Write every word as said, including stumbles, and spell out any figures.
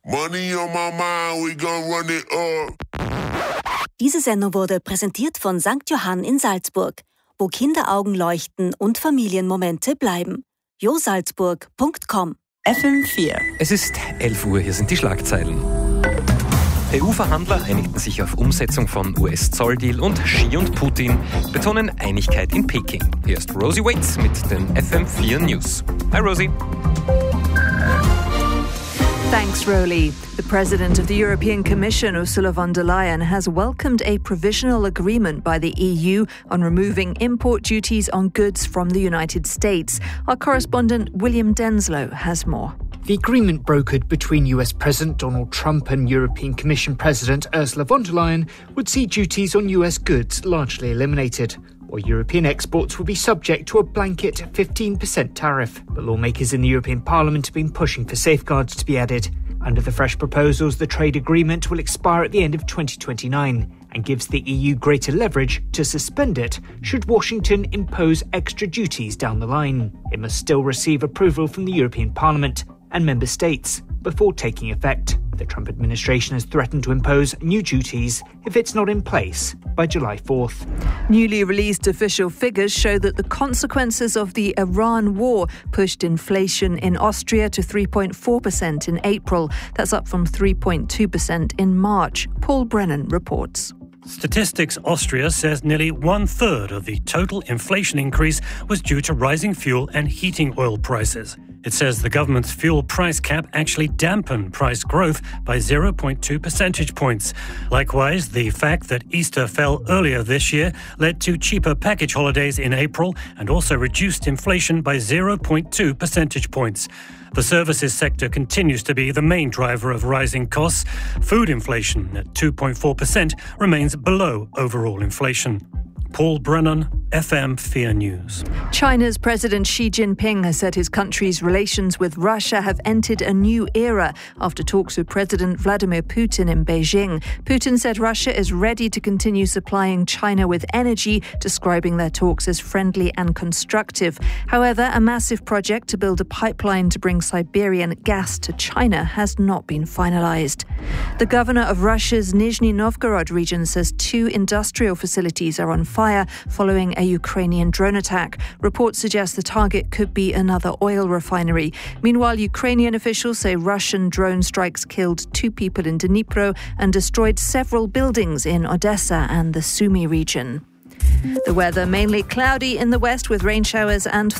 Money on my mind, we gon' run it up. Diese Sendung wurde präsentiert von Sankt Johann in Salzburg, wo Kinderaugen leuchten und Familienmomente bleiben. jo salzburg punkt com F M vier. Es ist elf Uhr, hier sind die Schlagzeilen. E U-Verhandler einigten sich auf Umsetzung von U S-Zolldeal und Xi und Putin betonen Einigkeit in Peking. Hier ist Rosie Waits mit den F M vier News. Hi Rosie. Thanks, Rowley. The President of the European Commission, Ursula von der Leyen, has welcomed a provisional agreement by the E U on removing import duties on goods from the United States. Our correspondent William Denslow has more. The agreement brokered between U S President Donald Trump and European Commission President Ursula von der Leyen would see duties on U S goods largely eliminated, while European exports would be subject to a blanket fifteen percent tariff. But lawmakers in the European Parliament have been pushing for safeguards to be added. Under the fresh proposals, the trade agreement will expire at the end of twenty twenty-nine and gives the E U greater leverage to suspend it should Washington impose extra duties down the line. It must still receive approval from the European Parliament and member states before taking effect. The Trump administration has threatened to impose new duties if it's not in place by July fourth. Newly released official figures show that the consequences of the Iran war pushed inflation in Austria to three point four percent in April. That's up from three point two percent in March. Paul Brennan reports. Statistics Austria says nearly one-third of the total inflation increase was due to rising fuel and heating oil prices. It says the government's fuel price cap actually dampened price growth by zero point two percentage points. Likewise, the fact that Easter fell earlier this year led to cheaper package holidays in April and also reduced inflation by zero point two percentage points. The services sector continues to be the main driver of rising costs. Food inflation at two point four percent remains below overall inflation. Paul Brennan, F M four News. China's President Xi Jinping has said his country's relations with Russia have entered a new era after talks with President Vladimir Putin in Beijing. Putin said Russia is ready to continue supplying China with energy, describing their talks as friendly and constructive. However, a massive project to build a pipeline to bring Siberian gas to China has not been finalized. The governor of Russia's Nizhny Novgorod region says two industrial facilities are on fire. Fire following a Ukrainian drone attack. Reports suggest the target could be another oil refinery. Meanwhile, Ukrainian officials say Russian drone strikes killed two people in Dnipro and destroyed several buildings in Odessa and the Sumy region. The weather mainly cloudy in the west with rain showers and